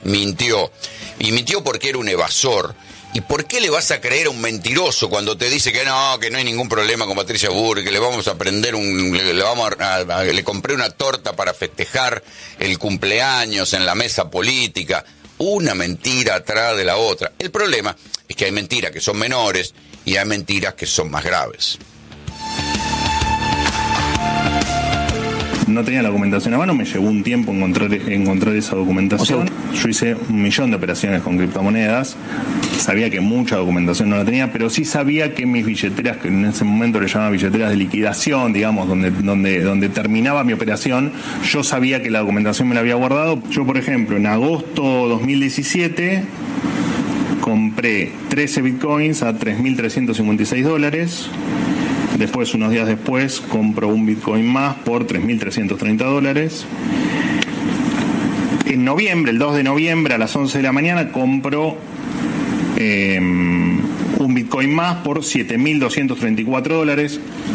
mintió. Y mintió porque era un evasor. ¿Y por qué le vas a creer a un mentiroso cuando te dice que no hay ningún problema con Patricia Bullrich, que le vamos a prender le compré una torta para festejar el cumpleaños en la mesa política? Una mentira atrás de la otra. El problema es que hay mentiras que son menores y hay mentiras que son más graves. No tenía la documentación a mano, me llevó un tiempo encontrar esa documentación. Yo hice 1.000.000 de operaciones con criptomonedas, sabía que mucha documentación no la tenía, pero sí sabía que mis billeteras, que en ese momento le llamaban billeteras de liquidación, digamos, donde terminaba mi operación, yo sabía que la documentación me la había guardado. Yo, por ejemplo, en agosto 2017 compré 13 bitcoins a $3.356. Después, unos días después, compro un Bitcoin más por $3.330. En noviembre, el 2 de noviembre a las 11 de la mañana, compro un Bitcoin más por $7.234.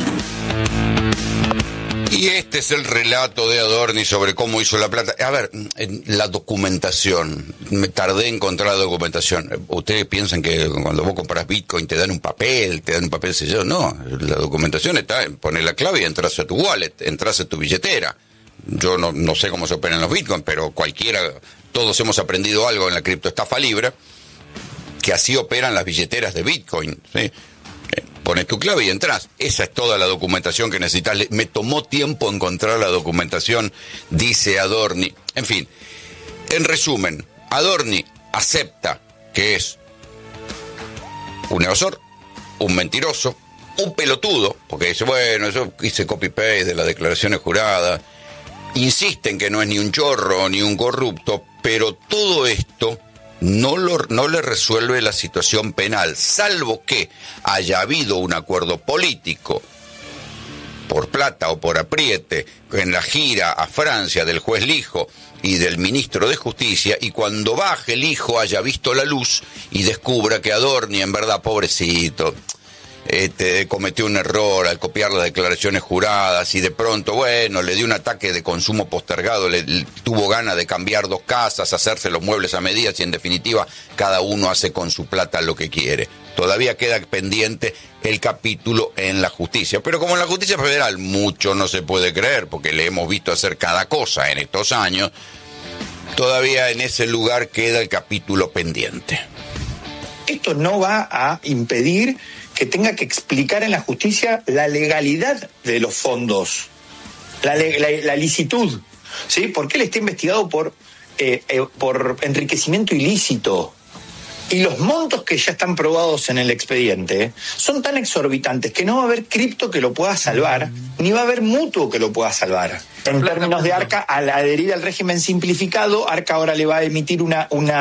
Y este es el relato de Adorni sobre cómo hizo la plata. A ver, la documentación. Me tardé en encontrar la documentación. Ustedes piensan que cuando vos compras Bitcoin te dan un papel sellado. No, la documentación está en poner la clave y entras a tu wallet, entras a tu billetera. Yo no sé cómo se operan los Bitcoin, pero todos hemos aprendido algo en la criptoestafa libre, que así operan las billeteras de Bitcoin, ¿sí? Pones tu clave y entras. Esa es toda la documentación que necesitas. Me tomó tiempo encontrar la documentación, dice Adorni. En fin, en resumen, Adorni acepta que es un evasor, un mentiroso, un pelotudo, porque dice, bueno, yo hice copy-paste de las declaraciones juradas. Insiste en que no es ni un chorro ni un corrupto, pero todo esto no le resuelve la situación penal, salvo que haya habido un acuerdo político por plata o por apriete en la gira a Francia del juez Lijo y del ministro de Justicia, y cuando baje el hijo haya visto la luz y descubra que Adorni, en verdad, pobrecito, cometió un error al copiar las declaraciones juradas y de pronto, bueno, le dio un ataque de consumo postergado, tuvo ganas de cambiar 2 casas, hacerse los muebles a medidas y en definitiva cada uno hace con su plata lo que quiere. Todavía queda pendiente el capítulo en la justicia, pero como en la justicia federal mucho no se puede creer porque le hemos visto hacer cada cosa en estos años, todavía en ese lugar queda el capítulo pendiente. Esto no va a impedir que tenga que explicar en la justicia la legalidad de los fondos, la licitud, ¿sí? Porque él está investigado por enriquecimiento ilícito. Y los montos que ya están probados en el expediente son tan exorbitantes que no va a haber cripto que lo pueda salvar, ni va a haber mutuo que lo pueda salvar. En términos de Arca, al adherir al régimen simplificado, Arca ahora le va a emitir un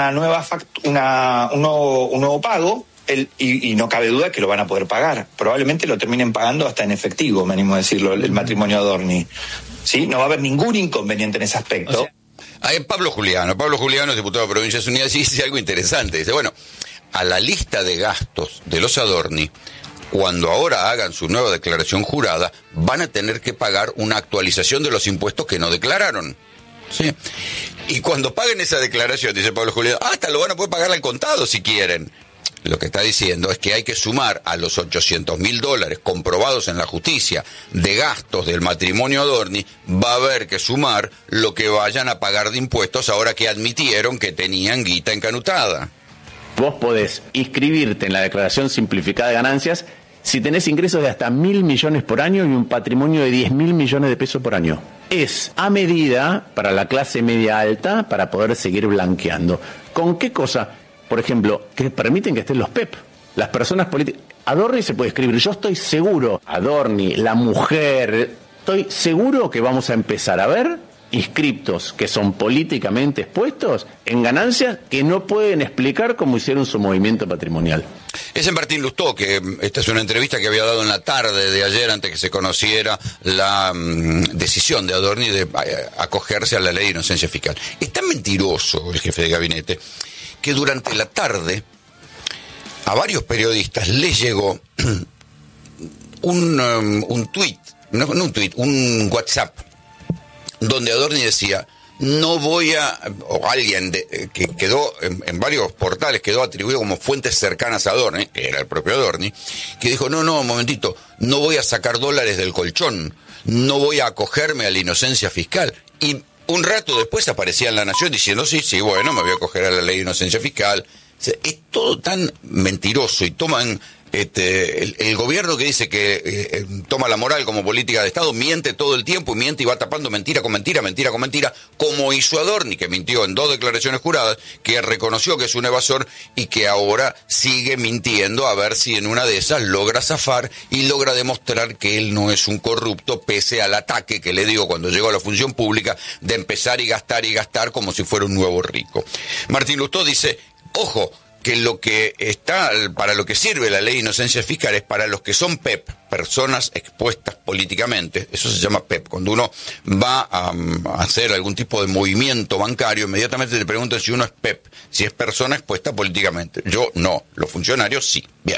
nuevo pago, y no cabe duda que lo van a poder pagar. Probablemente lo terminen pagando hasta en efectivo, me animo a decirlo, el matrimonio Adorni. ¿Sí? No va a haber ningún inconveniente en ese aspecto. O sea, Pablo Juliano, diputado de Provincias Unidas, dice algo interesante. Dice, bueno, a la lista de gastos de los Adorni, cuando ahora hagan su nueva declaración jurada, van a tener que pagar una actualización de los impuestos que no declararon. ¿Sí? Y cuando paguen esa declaración, dice Pablo Juliano, hasta lo van a poder pagar al contado si quieren. Lo que está diciendo es que hay que sumar a los $800.000 comprobados en la justicia de gastos del matrimonio Adorni, va a haber que sumar lo que vayan a pagar de impuestos ahora que admitieron que tenían guita encanutada. Vos podés inscribirte en la declaración simplificada de ganancias si tenés ingresos de hasta 1.000 millones por año y un patrimonio de 10.000 millones de pesos por año. Es a medida para la clase media alta para poder seguir blanqueando. ¿Con qué cosa? Por ejemplo, que permiten que estén los PEP, las personas políticas. Adorni se puede escribir, yo estoy seguro, Adorni, la mujer, estoy seguro que vamos a empezar a ver inscriptos que son políticamente expuestos en ganancias que no pueden explicar cómo hicieron su movimiento patrimonial. Ese es Martín Lustó, que esta es una entrevista que había dado en la tarde de ayer antes que se conociera la decisión de Adorni de acogerse a la ley de inocencia fiscal. Es tan mentiroso el jefe de gabinete que durante la tarde a varios periodistas les llegó un WhatsApp, donde Adorni decía, no voy a... o alguien que quedó en varios portales, quedó atribuido como fuentes cercanas a Adorni, que era el propio Adorni, que dijo, no, un momentito, no voy a sacar dólares del colchón, no voy a acogerme a la inocencia fiscal. Y un rato después aparecía en La Nación diciendo, sí, bueno, me voy a acoger a la ley de inocencia fiscal. O sea, es todo tan mentiroso y toman... el gobierno que dice que toma la moral como política de Estado miente todo el tiempo y miente y va tapando mentira con mentira, como hizo Adorni, que mintió en 2 declaraciones juradas, que reconoció que es un evasor y que ahora sigue mintiendo a ver si en una de esas logra zafar y logra demostrar que él no es un corrupto, pese al ataque que le dio cuando llegó a la función pública de empezar y gastar como si fuera un nuevo rico. Martín Lustó dice, ojo, que lo que está, para lo que sirve la ley de inocencia fiscal es para los que son PEP, personas expuestas políticamente. Eso se llama PEP. Cuando uno va a hacer algún tipo de movimiento bancario, inmediatamente le preguntan si uno es PEP, si es persona expuesta políticamente. Yo no, los funcionarios sí. Bien.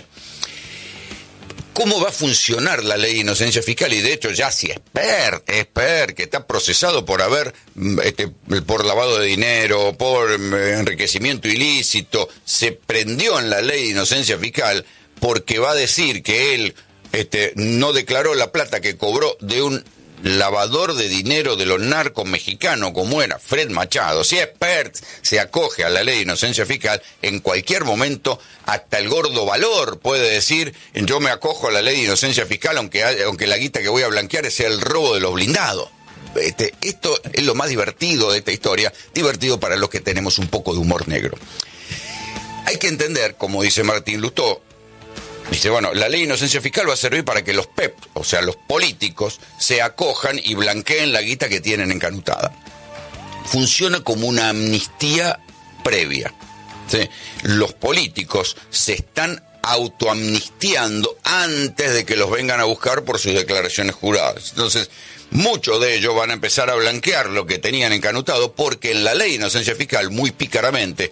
¿Cómo va a funcionar la ley de inocencia fiscal? Y de hecho ya si Esper, que está procesado por haber, por lavado de dinero, por enriquecimiento ilícito, se prendió en la ley de inocencia fiscal porque va a decir que él no declaró la plata que cobró de un lavador de dinero de los narcos mexicanos como era Fred Machado. Si Expert se acoge a la ley de inocencia fiscal, en cualquier momento hasta el gordo Valor puede decir, yo me acojo a la ley de inocencia fiscal aunque la guita que voy a blanquear sea el robo de los blindados. Esto es lo más divertido de esta historia, divertido para los que tenemos un poco de humor negro. Hay que entender, como dice Martín Lustó, dice, bueno, la ley de inocencia fiscal va a servir para que los PEP, o sea, los políticos, se acojan y blanqueen la guita que tienen encanutada. Funciona como una amnistía previa, ¿sí? Los políticos se están autoamnistiando antes de que los vengan a buscar por sus declaraciones juradas. Entonces, muchos de ellos van a empezar a blanquear lo que tenían encanutado porque en la ley de inocencia fiscal, muy pícaramente,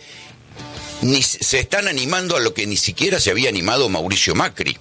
se están animando a lo que ni siquiera se había animado Mauricio Macri.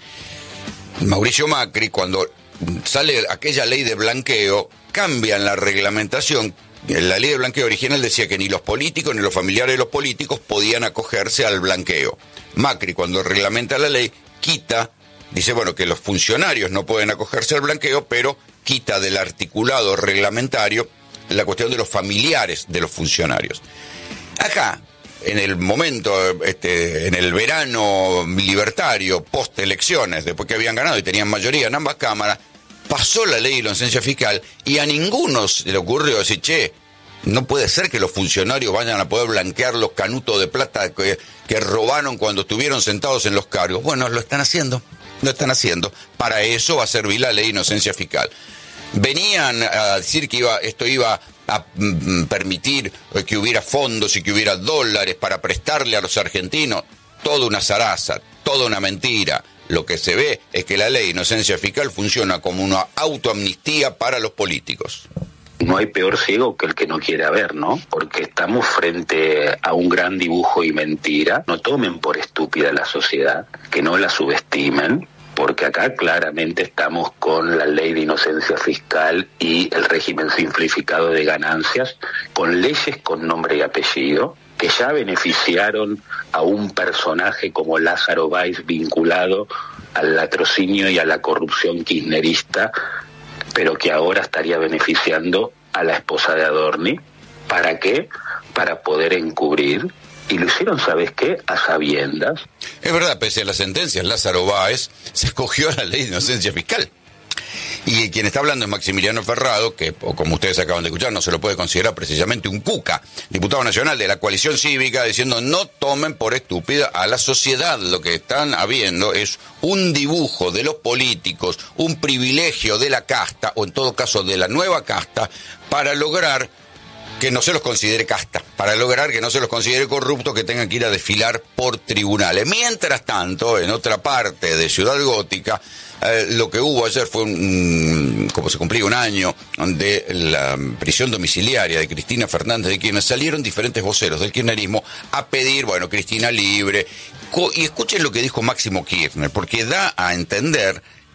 Mauricio Macri, cuando sale aquella ley de blanqueo, cambian la reglamentación. La ley de blanqueo original decía que ni los políticos ni los familiares de los políticos podían acogerse al blanqueo. Macri, cuando reglamenta la ley, dice, bueno, que los funcionarios no pueden acogerse al blanqueo, pero quita del articulado reglamentario la cuestión de los familiares de los funcionarios. Acá, en el momento, en el verano libertario, post elecciones, después que habían ganado y tenían mayoría en ambas cámaras, pasó la ley de inocencia fiscal y a ninguno se le ocurrió decir, no puede ser que los funcionarios vayan a poder blanquear los canutos de plata que robaron cuando estuvieron sentados en los cargos. Bueno, lo están haciendo. Para eso va a servir la ley de inocencia fiscal. Venían a decir que esto iba a permitir que hubiera fondos y que hubiera dólares para prestarle a los argentinos. Toda una zaraza, toda una mentira. Lo que se ve es que la ley de inocencia fiscal funciona como una autoamnistía para los políticos. No hay peor ciego que el que no quiere ver, ¿no? Porque estamos frente a un gran dibujo y mentira. No tomen por estúpida la sociedad, que no la subestimen, porque acá claramente estamos con la ley de inocencia fiscal y el régimen simplificado de ganancias, con leyes con nombre y apellido, que ya beneficiaron a un personaje como Lázaro Báez vinculado al latrocinio y a la corrupción kirchnerista, pero que ahora estaría beneficiando a la esposa de Adorni. ¿Para qué? Para poder encubrir. Y lo hicieron, ¿sabes qué? A sabiendas. Es verdad, pese a las sentencias, Lázaro Báez se escogió a la ley de inocencia fiscal. Y quien está hablando es Maximiliano Ferrado, que, como ustedes acaban de escuchar, no se lo puede considerar precisamente un cuca, diputado nacional de la coalición cívica, diciendo no tomen por estúpida a la sociedad. Lo que están habiendo es un dibujo de los políticos, un privilegio de la casta, o en todo caso de la nueva casta, para lograr que no se los considere casta, para lograr que no se los considere corruptos, que tengan que ir a desfilar por tribunales. Mientras tanto, en otra parte de Ciudad Gótica, lo que hubo ayer fue como se cumplía un año de la prisión domiciliaria de Cristina Fernández de Kirchner, salieron diferentes voceros del kirchnerismo a pedir, bueno, Cristina libre. Y escuchen lo que dijo Máximo Kirchner, porque da a entender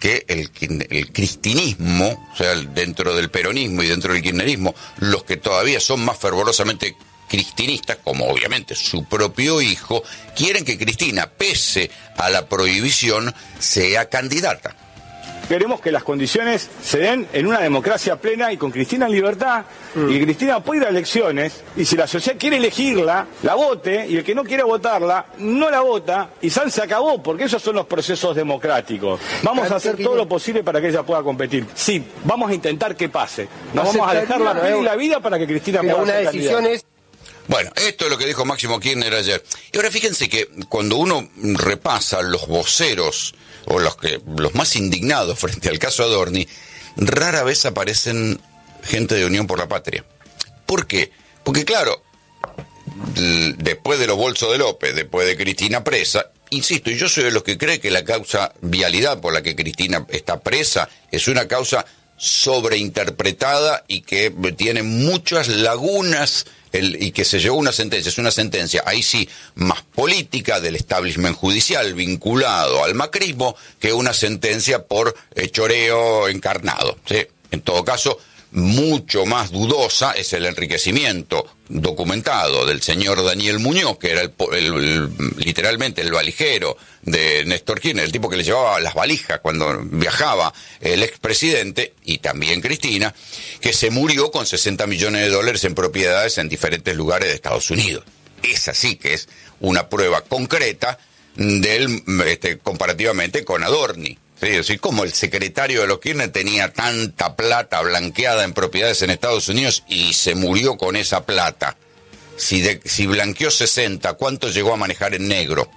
que el cristinismo, o sea, dentro del peronismo y dentro del kirchnerismo, los que todavía son más fervorosamente cristinistas, como obviamente su propio hijo, quieren que Cristina, pese a la prohibición, sea candidata. Queremos que las condiciones se den en una democracia plena y con Cristina en libertad, y Cristina puede ir a elecciones, y si la sociedad quiere elegirla, la vote, y el que no quiere votarla, no la vota, y se acabó, porque esos son los procesos democráticos. Vamos a hacer todo lo posible para que ella pueda competir. Sí, vamos a intentar que pase. Nos vamos a dejar la vida para que Cristina pueda ser candidata. Bueno, esto es lo que dijo Máximo Kirchner ayer. Y ahora fíjense que cuando uno repasa los voceros o los más indignados frente al caso Adorni, rara vez aparecen gente de Unión por la Patria. ¿Por qué? Porque claro, después de los bolsos de López, después de Cristina presa, insisto, y yo soy de los que cree que la causa vialidad por la que Cristina está presa es una causa sobreinterpretada y que tiene muchas lagunas y que se llegó a una sentencia, es una sentencia, ahí sí, más política del establishment judicial vinculado al macrismo que una sentencia por choreo encarnado, ¿sí? En todo caso, mucho más dudosa es el enriquecimiento documentado del señor Daniel Muñoz, que era literalmente el valijero de Néstor Kirchner, el tipo que le llevaba las valijas cuando viajaba el expresidente, y también Cristina, que se murió con $60 millones en propiedades en diferentes lugares de Estados Unidos. Esa sí que es una prueba concreta comparativamente con Adorni. Sí, es decir, como el secretario de los Kirchner tenía tanta plata blanqueada en propiedades en Estados Unidos y se murió con esa plata. Si blanqueó 60, ¿cuánto llegó a manejar en negro?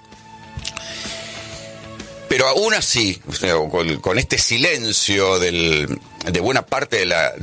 Pero aún así, con este silencio de buena parte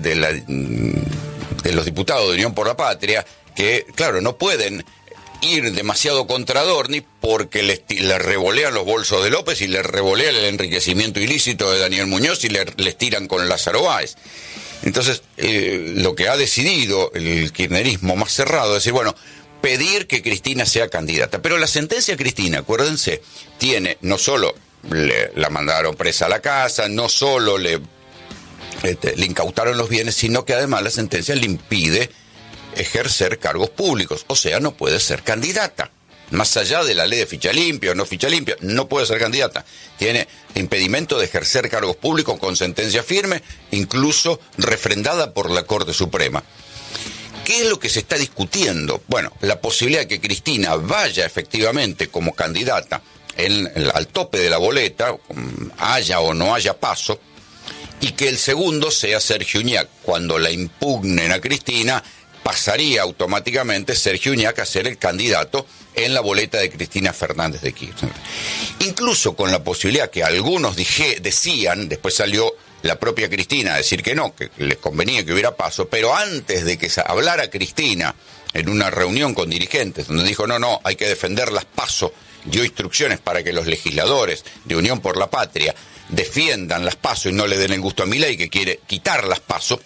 de los diputados de Unión por la Patria, que, claro, no pueden ir demasiado contra Adorni porque le revolean los bolsos de López y le revolean el enriquecimiento ilícito de Daniel Muñoz y les tiran con Lázaro Báez. Entonces, lo que ha decidido el kirchnerismo más cerrado es decir, bueno, pedir que Cristina sea candidata. Pero la sentencia a Cristina, acuérdense, tiene, no solo la mandaron presa a la casa, no solo le incautaron los bienes, sino que además la sentencia le impide ejercer cargos públicos, o sea, no puede ser candidata. Más allá de la ley de ficha limpia o no ficha limpia, no puede ser candidata. Tiene impedimento de ejercer cargos públicos con sentencia firme, incluso refrendada por la Corte Suprema. ¿Qué es lo que se está discutiendo? Bueno, la posibilidad de que Cristina vaya efectivamente como candidata al tope de la boleta, haya o no haya paso, y que el segundo sea Sergio Uñac. Cuando la impugnen a Cristina, pasaría automáticamente Sergio Uñac a ser el candidato en la boleta de Cristina Fernández de Kirchner. Incluso con la posibilidad que algunos decían, después salió la propia Cristina a decir que no, que les convenía que hubiera paso, pero antes de que hablara Cristina en una reunión con dirigentes, donde dijo, no, hay que defender las PASO, dio instrucciones para que los legisladores de Unión por la Patria defiendan las PASO y no le den el gusto a Milei, que quiere quitar las PASO,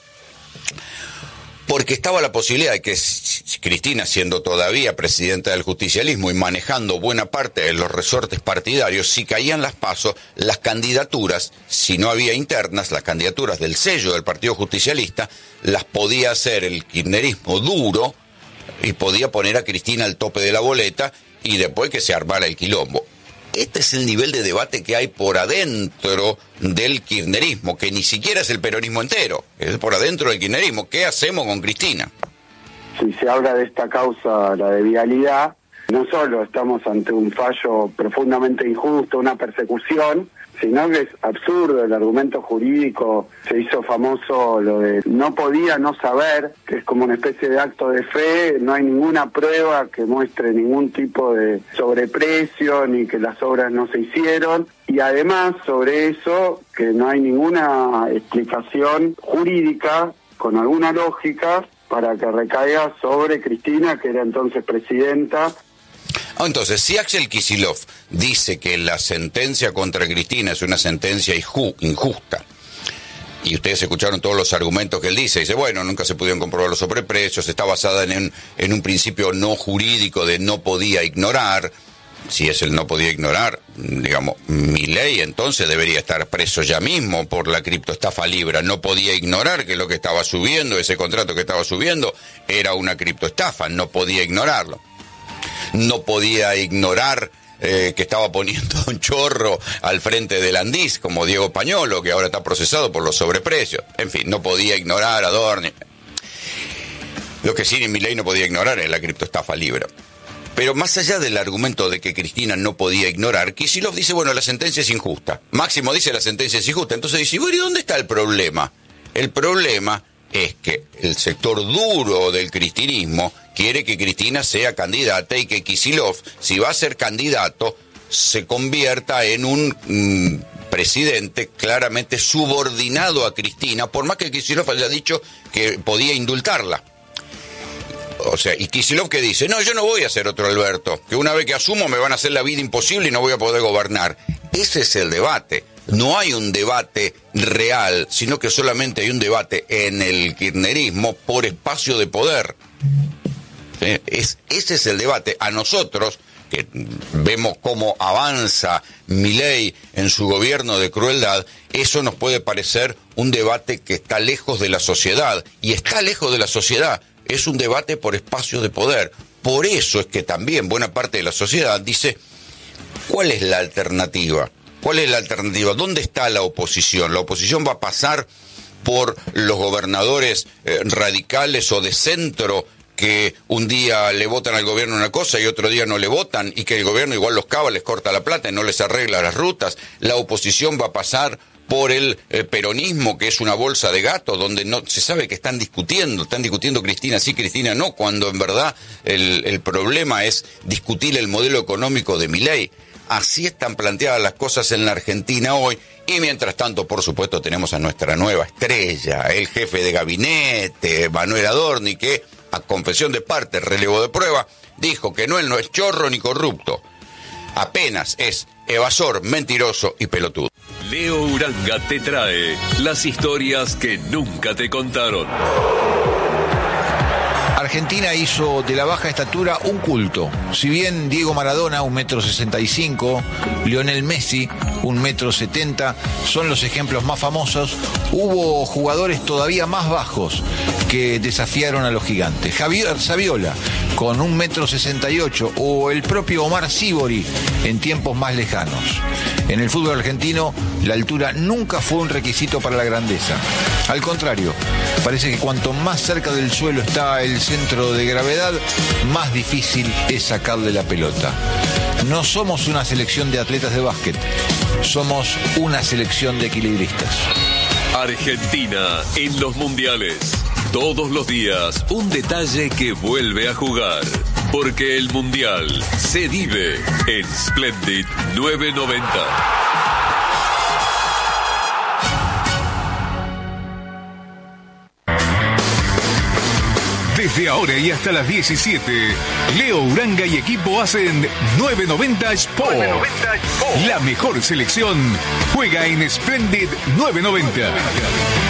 porque estaba la posibilidad de que Cristina, siendo todavía presidenta del justicialismo y manejando buena parte de los resortes partidarios, si caían las PASO, las candidaturas, si no había internas, las candidaturas del sello del Partido Justicialista, las podía hacer el kirchnerismo duro y podía poner a Cristina al tope de la boleta y después que se armara el quilombo. Este es el nivel de debate que hay por adentro del kirchnerismo, que ni siquiera es el peronismo entero, es por adentro del kirchnerismo. ¿Qué hacemos con Cristina? Si se habla de esta causa, la de vialidad, no solo estamos ante un fallo profundamente injusto, una persecución, sino que es absurdo el argumento jurídico. Se hizo famoso lo de no podía no saber, que es como una especie de acto de fe. No hay ninguna prueba que muestre ningún tipo de sobreprecio ni que las obras no se hicieron, y además sobre eso que no hay ninguna explicación jurídica con alguna lógica para que recaiga sobre Cristina, que era entonces presidenta. Entonces, si Axel Kicillof dice que la sentencia contra Cristina es una sentencia injusta, y ustedes escucharon todos los argumentos que él dice bueno, nunca se pudieron comprobar los sobreprecios, está basada en un principio no jurídico de no podía ignorar, si es el no podía ignorar, digamos, Milei entonces debería estar preso ya mismo por la criptoestafa Libra. No podía ignorar que lo que estaba subiendo, ese contrato que estaba subiendo, era una criptoestafa, no podía ignorarlo. No podía ignorar que estaba poniendo un chorro al frente del Andis, como Diego Pañolo, que ahora está procesado por los sobreprecios. En fin, no podía ignorar a Adorni. Lo que sí Milei no podía ignorar es la criptoestafa Libra. Pero más allá del argumento de que Cristina no podía ignorar, Kicillof dice, bueno, la sentencia es injusta. Máximo dice, la sentencia es injusta. Entonces dice, bueno, ¿y dónde está el problema? El problema es que el sector duro del cristinismo quiere que Cristina sea candidata y que Kicillof, si va a ser candidato, se convierta en un presidente claramente subordinado a Cristina, por más que Kicillof haya dicho que podía indultarla. O sea, y Kicillof que dice, no, yo no voy a ser otro Alberto, que una vez que asumo me van a hacer la vida imposible y no voy a poder gobernar. Ese es el debate. No hay un debate real, sino que solamente hay un debate en el kirchnerismo por espacio de poder. Ese es el debate. A nosotros, que vemos cómo avanza Milei en su gobierno de crueldad, eso nos puede parecer un debate que está lejos de la sociedad. Y está lejos de la sociedad. Es un debate por espacio de poder. Por eso es que también buena parte de la sociedad dice, ¿cuál es la alternativa? ¿Cuál es la alternativa? ¿Dónde está la oposición? ¿La oposición va a pasar por los gobernadores radicales o de centro que un día le votan al gobierno una cosa y otro día no le votan y que el gobierno igual los cava, les corta la plata y no les arregla las rutas? ¿La oposición va a pasar por el peronismo, que es una bolsa de gato, donde no se sabe que están discutiendo Cristina sí, Cristina no, cuando en verdad el problema es discutir el modelo económico de Milei? Así están planteadas las cosas en la Argentina hoy, y mientras tanto, por supuesto, tenemos a nuestra nueva estrella, el jefe de gabinete, Manuel Adorni, que, a confesión de parte, relevo de prueba, dijo que él no es chorro ni corrupto, apenas es evasor, mentiroso y pelotudo. Leo Uranga te trae las historias que nunca te contaron. Argentina hizo de la baja estatura un culto. Si bien Diego Maradona, 1,65 m, Lionel Messi, 1,70 m, son los ejemplos más famosos, hubo jugadores todavía más bajos que desafiaron a los gigantes. Javier Saviola, con 1,68 m, o el propio Omar Sívori en tiempos más lejanos. En el fútbol argentino, la altura nunca fue un requisito para la grandeza. Al contrario, parece que cuanto más cerca del suelo está el centro de gravedad, más difícil es sacarle la pelota. No somos una selección de atletas de básquet, somos una selección de equilibristas. Argentina en los mundiales. Todos los días, un detalle que vuelve a jugar. Porque el mundial se vive en Splendid 990. Desde ahora y hasta las 17, Leo Uranga y equipo hacen 990 Sport. La mejor selección juega en Splendid 990.